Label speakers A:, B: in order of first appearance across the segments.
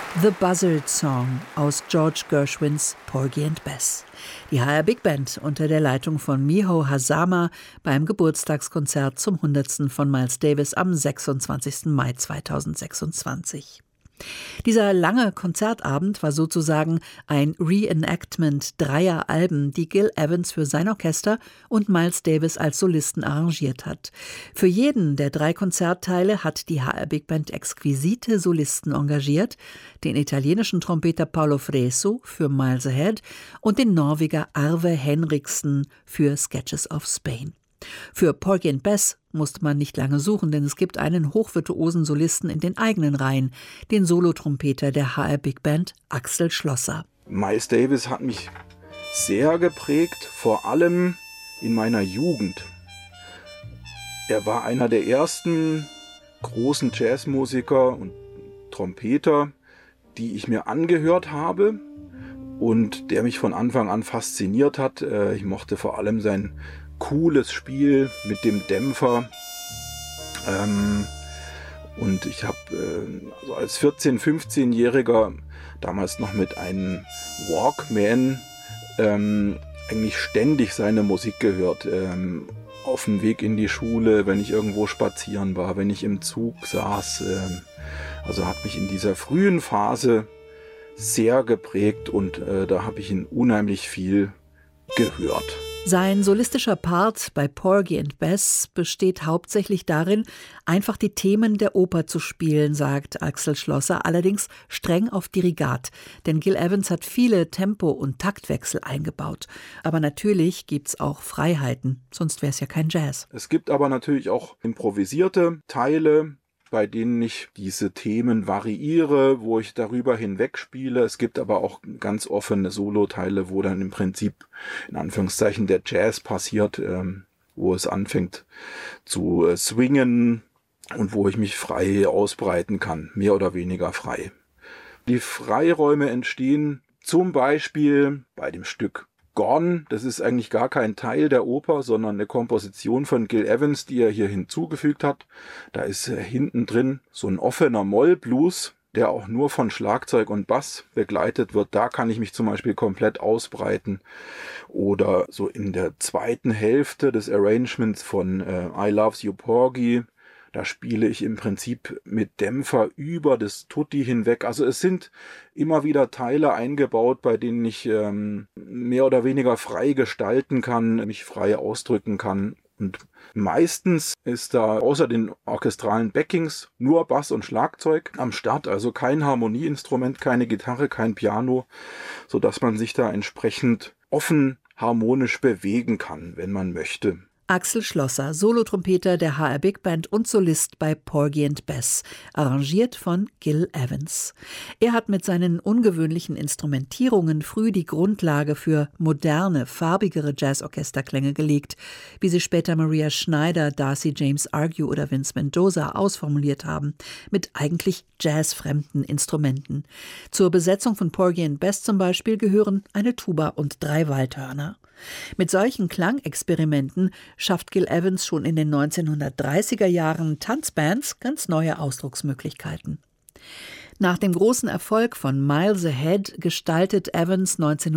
A: The Buzzard Song aus George Gershwins Porgy and Bess. Die HR Big Band unter der Leitung von Miho Hazama beim Geburtstagskonzert zum 100. von Miles Davis am 26. Mai 2026. Dieser lange Konzertabend war sozusagen ein Reenactment dreier Alben, die Gil Evans für sein Orchester und Miles Davis als Solisten arrangiert hat. Für jeden der drei Konzertteile hat die HR Big Band exquisite Solisten engagiert, den italienischen Trompeter Paolo Fresu für Miles Ahead und den Norweger Arve Henriksen für Sketches of Spain. Für Porgy and Bess musste man nicht lange suchen, denn es gibt einen hochvirtuosen Solisten in den eigenen Reihen, den Solotrompeter der HR Big Band, Axel Schlosser.
B: Miles Davis hat mich sehr geprägt, vor allem in meiner Jugend. Er war einer der ersten großen Jazzmusiker und Trompeter, die ich mir angehört habe und der mich von Anfang an fasziniert hat. Ich mochte vor allem sein cooles Spiel mit dem Dämpfer. Und ich habe also als 14-, 15-Jähriger damals noch mit einem Walkman eigentlich ständig seine Musik gehört. Auf dem Weg in die Schule, wenn ich irgendwo spazieren war, wenn ich im Zug saß. Also hat mich in dieser frühen Phase sehr geprägt und da habe ich ihn unheimlich viel gehört.
A: Sein solistischer Part bei Porgy and Bess besteht hauptsächlich darin, einfach die Themen der Oper zu spielen, sagt Axel Schlosser, allerdings streng auf Dirigat. Denn Gil Evans hat viele Tempo- und Taktwechsel eingebaut. Aber natürlich gibt's auch Freiheiten, sonst wäre es ja kein Jazz.
B: Es gibt aber natürlich auch improvisierte Teile, bei denen ich diese Themen variiere, wo ich darüber hinweg spiele. Es gibt aber auch ganz offene Soloteile, wo dann im Prinzip in Anführungszeichen der Jazz passiert, wo es anfängt zu swingen und wo ich mich frei ausbreiten kann, mehr oder weniger frei. Die Freiräume entstehen zum Beispiel bei dem Stück Gone. Das ist eigentlich gar kein Teil der Oper, sondern eine Komposition von Gil Evans, die er hier hinzugefügt hat. Da ist hinten drin so ein offener Moll-Blues, der auch nur von Schlagzeug und Bass begleitet wird. Da kann ich mich zum Beispiel komplett ausbreiten. Oder so in der zweiten Hälfte des Arrangements von I Loves You Porgy, da spiele ich im Prinzip mit Dämpfer über das Tutti hinweg. Also es sind immer wieder Teile eingebaut, bei denen ich mehr oder weniger frei gestalten kann, mich frei ausdrücken kann. Und meistens ist da außer den orchestralen Backings nur Bass und Schlagzeug am Start, also kein Harmonieinstrument, keine Gitarre, kein Piano, sodass man sich da entsprechend offen harmonisch bewegen kann, wenn man möchte.
A: Axel Schlosser, Solotrompeter der HR Big Band und Solist bei Porgy and Bess, arrangiert von Gil Evans. Er hat mit seinen ungewöhnlichen Instrumentierungen früh die Grundlage für moderne, farbigere Jazzorchesterklänge gelegt, wie sie später Maria Schneider, Darcy James Argue oder Vince Mendoza ausformuliert haben, mit eigentlich jazzfremden Instrumenten. Zur Besetzung von Porgy and Bess zum Beispiel gehören eine Tuba und 3 Waldhörner. Mit solchen Klangexperimenten schafft Gil Evans schon in den 1930er Jahren Tanzbands ganz neue Ausdrucksmöglichkeiten. Nach dem großen Erfolg von Miles Ahead gestaltet Evans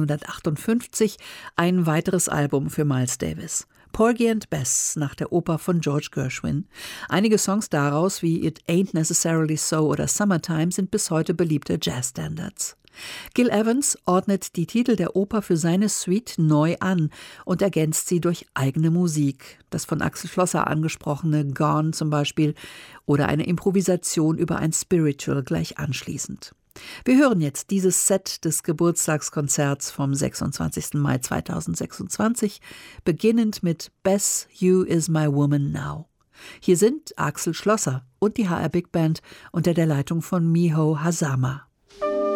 A: 1958 ein weiteres Album für Miles Davis. Porgy and Bess nach der Oper von George Gershwin. Einige Songs daraus wie It Ain't Necessarily So oder Summertime sind bis heute beliebte Jazzstandards. Gil Evans ordnet die Titel der Oper für seine Suite neu an und ergänzt sie durch eigene Musik. Das von Axel Schlosser angesprochene Gone zum Beispiel oder eine Improvisation über ein Spiritual gleich anschließend. Wir hören jetzt dieses Set des Geburtstagskonzerts vom 26. Mai 2026, beginnend mit Bess, You Is My Woman Now. Hier sind Axel Schlosser und die HR Big Band unter der Leitung von Miho Hazama.